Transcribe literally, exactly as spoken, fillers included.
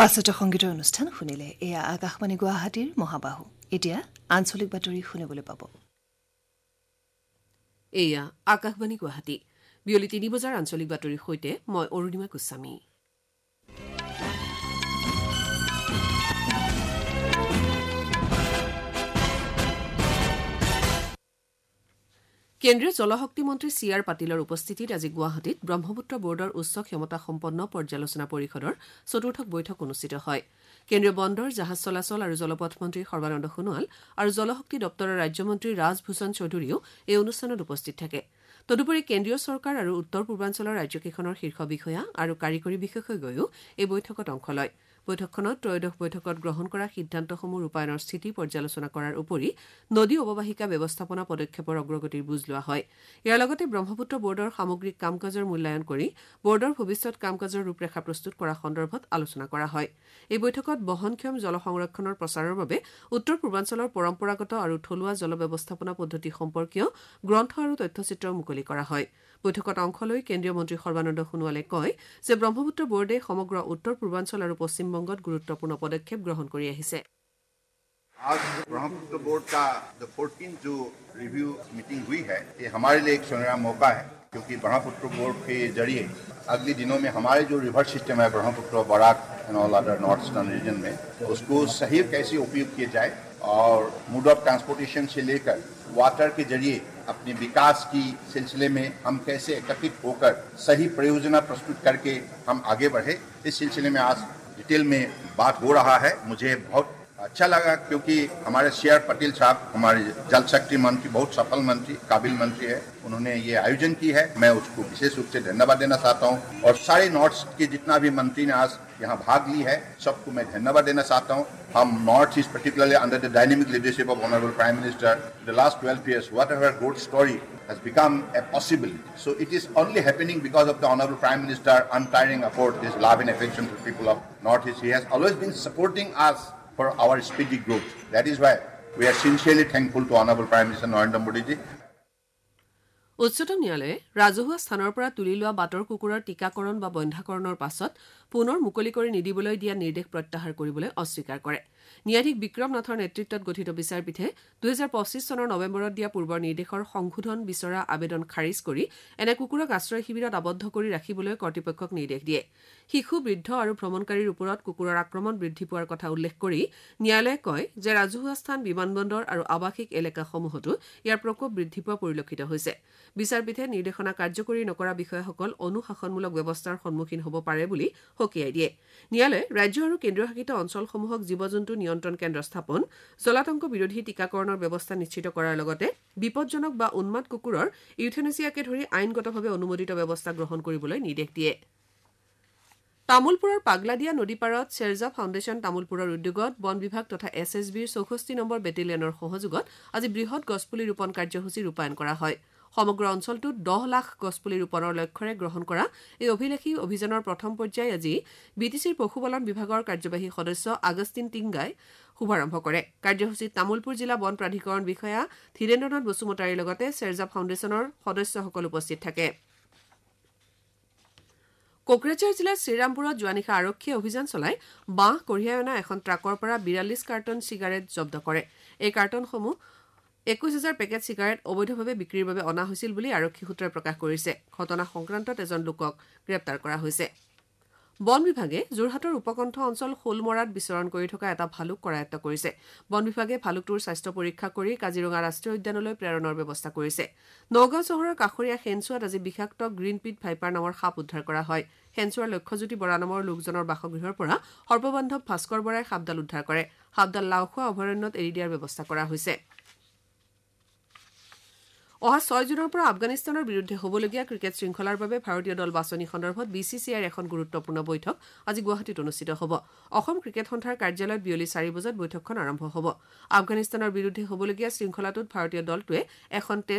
পাছতে সংগীতৰ অনুষ্ঠান শুনিলে এয়া আকাশবাণী গুৱাহাটীৰ মহাবাহু এতিয়া আঞ্চলিক বাতৰি শুনিবলৈ পাব এয়া আকাশবাণী গুৱাহাটী বিয়লি তিনি বজাৰ আঞ্চলিক বাতৰিৰ সৈতে মই অৰুণিমা গোস্বামী কেন্দ্ৰীয় জলশক্তি মন্ত্ৰী চি আৰ পাটিলৰ উপস্থিতিত আজি গুৱাহাটীত ব্ৰহ্মপুত্ৰ বোৰ্ডৰ উচ্চ ক্ষমতা সম্পন্ন পৰ্যালোচনা পৰিষদৰ চতুৰ্থ বৈঠক অনুষ্ঠিত হয় কেন্দ্ৰীয় বন্দৰ জাহাজ চলাচল আৰু জলপথ মন্ত্ৰী সৰ্বানন্দ সোণোৱাল আৰু জলশক্তি দপ্তৰৰ ৰাজ্যমন্ত্ৰী ৰাজভূষণ চৌধুৰীও এই অনুষ্ঠানত উপস্থিত থাকে তদুপৰি কেন্দ্ৰীয় চৰকাৰ আৰু উত্তৰ পূৰ্বাঞ্চলৰ ৰাজ্যকেইখনৰ শীৰ্ষ বিষয়া আৰু কাৰিকৰী বিশেষজ্ঞয়ো এই বৈঠকত অংশ লয় বৈঠকখনত ত্ৰয়োদশ বৈঠকত গ্ৰহণ কৰা সিদ্ধান্তসমূহ ৰূপায়ণৰ স্থিতি পৰ্যালোচনা কৰাৰ উপৰি নদী অৱবাহিকা ব্যৱস্থাপনা পদক্ষেপৰ অগ্ৰগতিৰ বুজ লোৱা হয় ইয়াৰ লগতে ব্ৰহ্মপুত্ৰ বোৰ্ডৰ সামগ্ৰিক কাম কাজৰ মূল্যায়ন কৰি বোৰ্ডৰ ভৱিষ্যৎ কাম কাজৰ ৰূপৰেখা প্ৰস্তুত কৰা সন্দৰ্ভত আলোচনা কৰা হয় এই বৈঠকত বহনক্ষম জল সংৰক্ষণৰ প্ৰচাৰৰ বাবে উত্তৰ পূৰ্বাঞ্চলৰ পৰম্পৰাগত আৰু থলুৱা জল ব্যৱস্থাপনা পদ্ধতি সম্পৰ্কীয় গ্ৰন্থ আৰু তথ্যচিত্ৰ মুকলি কৰা হয় বৈঠকত অংশ লৈ কেন্দ্ৰীয় মন্ত্ৰী সৰ্বানন্দ সোণোৱালে কয় যে ব্ৰহ্মপুত্ৰ বোৰ্ডে সমগ্ৰ উত্তৰ পূৰ্বাঞ্চল আৰু পশ্চিম বংগত গুৰুত্বপূৰ্ণ পদক্ষেপ গ্ৰহণ কৰি আহিছে आज ब्रह्मपुत्र बोर्ड का जो फोर्टीन जो रिव्यू मीटिंग हुई है ये हमारे लिए एक सुनहरा मौका है क्योंकि ब्रह्मपुत्र बोर्ड के जरिए अगले दिनों में हमारे जो रिवर सिस्टम है Brahmaputra Barack and all other north eastern region में उसको सही कैसे उपयोग किया जाए और मोड ऑफ ट्रांसपोर्टेशन से लेकर वाटर के जरिए अपने विकास की सिलसिले में हम कैसे एकत्रित होकर सही परियोजना प्रस्तुत करके हम आगे बढ़े इस सिलसिले में आज डिटेल में बात हो रहा है मुझे बहुत अच्छा लगा क्योंकि हमारे सी आर पटेल साहब हमारे जल शक्ति मंत्री बहुत सफल मंत्री काबिल मंत्री है उन्होंने ये आयोजन की है मैं उसको विशेष रूप से धन्यवाद देना चाहता हूँ और सारे नॉर्थ के जितना भी मंत्री ने आज यहाँ भाग ली है सबको मैं धन्यवाद देना चाहता हूँ हम north east particularly under the dynamic leadership of honourable prime minister the last twelve years what ever good story has become a possibility. So it is only happening because of the Honorable Prime Minister untiring effort, his love and affection to the people of North East. He has always been supporting us for our speedy growth. That is why we are sincerely thankful to Honorable Prime Minister Narendra Modi ji. উচ্চতম ন্যায়ালয়ে ৰাজহুৱা স্থানৰ পৰা তুলি লোৱা বাটৰ কুকুৰৰ টীকাকৰণ বা বন্ধাকৰণৰ পাছত পুনৰ মুকলি কৰি নিদিবলৈ দিয়া নিৰ্দেশ প্ৰত্যাহাৰ কৰিবলৈ অস্বীকাৰ কৰে ন্যায়াধীশ বিক্ৰম নাথৰ নেতৃত্বত গঠিত বিচাৰপীঠে দুই হাজাৰ পঁচিছ চনৰ নৱেম্বৰত দিয়া পূৰ্বৰ নিৰ্দেশৰ সংশোধন বিচৰা আবেদন খাৰিজ কৰি এনে কুকুৰক আশ্ৰয় শিবিৰত আবদ্ধ কৰি ৰাখিবলৈ কৰ্তৃপক্ষক নিৰ্দেশ দিয়ে শিশু বৃদ্ধ আৰু ভ্ৰমণকাৰীৰ ওপৰত কুকুৰৰ আক্ৰমণ বৃদ্ধি পোৱাৰ কথা উল্লেখ কৰি ন্যায়ালয়ে কয় যে ৰাজহুৱা স্থান বিমানবন্দৰ আৰু আৱাসিক এলেকাসমূহতো ইয়াৰ প্ৰকোপ বৃদ্ধি পোৱা পৰিলক্ষিত হৈছে বিচাৰপীঠে নিৰ্দেশনা কাৰ্যকৰী নকৰা বিষয়াসকল অনুশাসনমূলক ব্যৱস্থাৰ সন্মুখীন হ'ব পাৰে বুলি সকীয়াই দিয়ে ন্যায়ালয়ে ৰাজ্য আৰু কেন্দ্ৰীয় শাসিত অঞ্চলসমূহক জীৱ-জন্তু নিয়ন্ত্ৰণ কেন্দ্ৰ স্থাপন জলাতংক বিৰোধী টীকাকৰণৰ ব্যৱস্থা নিশ্চিত কৰাৰ লগতে বিপদজনক বা উন্মাদ কুকুৰৰ ইউথেনেছিয়াকে ধৰি আইনগতভাৱে অনুমোদিত ব্যৱস্থা গ্ৰহণ কৰিবলৈ নিৰ্দেশ দিয়ে তামুলপুৰৰ পাগলাদিয়া নদী পাৰত শ্বেৰজা ফাউণ্ডেশ্যন তামুলপুৰৰ উদ্যোগত বন বিভাগ তথা এছ এছ বিৰ চৌষষ্ঠি নম্বৰ বেটেলিয়নৰ সহযোগত আজি বৃহৎ গছপুলি ৰোপণ কাৰ্যসূচী ৰূপায়ণ কৰা হয় সমগ্ৰ অঞ্চলটোত দহ লাখ গছপুলি ৰোপণৰ লক্ষ্যৰে গ্ৰহণ কৰা এই অভিলেখী অভিযানৰ প্ৰথম পৰ্যায় আজি বিটিচিৰ পশুপালন বিভাগৰ কাৰ্যবাহী সদস্য আগষ্টিন টিংগাই শুভাৰম্ভ কৰে কাৰ্যসূচীত তামুলপুৰ জিলা বন প্ৰাধিকৰণ বিষয়া ধীৰেন্দ্ৰনাথ বসুমতাৰীৰ লগতে শ্বেৰজা ফাউণ্ডেশ্যনৰ সদস্যসকল উপস্থিত থাকে কোকৰাঝাৰ জিলাৰ শ্ৰীৰামপুৰত যোৱা নিশা আৰক্ষীয়ে অভিযান চলাই বাঁহ কঢ়িয়াই অনা এখন ট্ৰাকৰ পৰা বিৰাল্লিছ কাৰ্টন চিগাৰেট জব্দ কৰে এই কাৰ্টনসমূহ একৈশ হাজাৰ পেকেট চিগাৰেট অবৈধভাৱে বিক্ৰীৰ বাবে অনা হৈছিল বুলি আৰক্ষী সূত্ৰই প্ৰকাশ কৰিছে ঘটনা সংক্ৰান্তত এজন লোকক গ্ৰেপ্তাৰ কৰা হৈছে বন বিভাগে যোৰহাটৰ উপকণ্ঠ অঞ্চল হোলমৰাত বিচৰণ কৰি থকা এটা ভালুক কৰায়ত্ব কৰিছে বন বিভাগে ভালুকটোৰ স্বাস্থ্য পৰীক্ষা কৰি কাজিৰঙা ৰাষ্ট্ৰীয় উদ্যানলৈ প্ৰেৰণৰ ব্যৱস্থা কৰিছে নগাঁও চহৰৰ কাষৰীয়া হেনচুৱাত আজি বিষাক্ত গ্ৰীণ পিট ভাইপাৰ নামৰ সাপ উদ্ধাৰ কৰা হয় হেনচুৱাৰ লক্ষ্যজ্যোতি বৰা নামৰ লোকজনৰ বাসগৃহৰ পৰা সৰ্ববান্ধৱ ভাস্কৰ বৰাই সাপডাল উদ্ধাৰ কৰে সাপডাল লাওখোৱা অভয়াৰণ্যত এৰি দিয়াৰ ব্যৱস্থা কৰা হৈছে অহা ছয় জুনৰ পৰা আফগানিস্তানৰ বিৰুদ্ধে হ'বলগীয়া ক্ৰিকেট শৃংখলাৰ বাবে ভাৰতীয় দল বাছনি সন্দৰ্ভত বি চি চি আইৰ এখন গুৰুত্বপূৰ্ণ বৈঠক আজি গুৱাহাটীত অনুষ্ঠিত হ'ব অসম ক্ৰিকেট সন্থাৰ কাৰ্যালয়ত বিয়লি চাৰি বজাত বৈঠকখন আৰম্ভ হ'ব আফগানিস্তানৰ বিৰুদ্ধে হ'বলগীয়া শৃংখলাটোত ভাৰতীয় দলটোৱে এখন